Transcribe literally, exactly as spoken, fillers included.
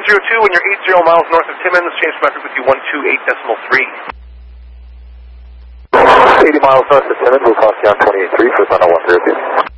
zero two, when you're eight zero miles north of Timmins, change traffic with you one two eight decimal three. eighty miles north of Timmins, we'll cross down twenty-eight three for final one zero two.